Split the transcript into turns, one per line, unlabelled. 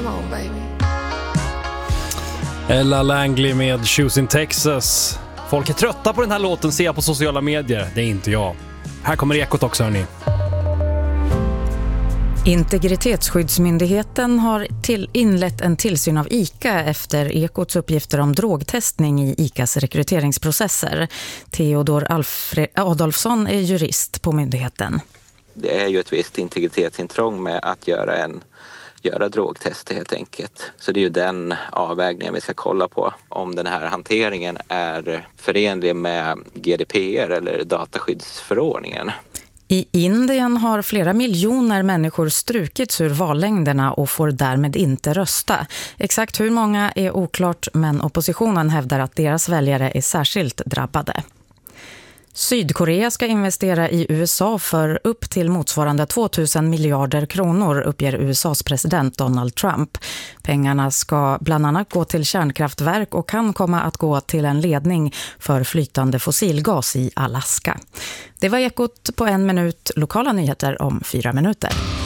Come on, baby.
Ella Langley med Shoes in Texas. Folk är trötta på den här låten, ser jag på sociala medier. Det är inte jag. Här kommer Ekot också, hörni.
Integritetsskyddsmyndigheten har inlett en tillsyn av ICA efter Ekots uppgifter om drogtestning i ICAs rekryteringsprocesser. Theodor Adolfsson är jurist på myndigheten.
Det är ju ett visst integritetsintrång med att göra drogtester helt enkelt. Så det är ju den avvägningen vi ska kolla på. Om den här hanteringen är förenlig med GDPR eller dataskyddsförordningen.
I Indien har flera miljoner människor strukits ur vallängderna och får därmed inte rösta. Exakt hur många är oklart, men oppositionen hävdar att deras väljare är särskilt drabbade. Sydkorea ska investera i USA för upp till motsvarande 2000 miljarder kronor, uppger USAs president Donald Trump. Pengarna ska bland annat gå till kärnkraftverk och kan komma att gå till en ledning för flytande fossilgas i Alaska. Det var Ekot på 1 minut, lokala nyheter om 4 minuter.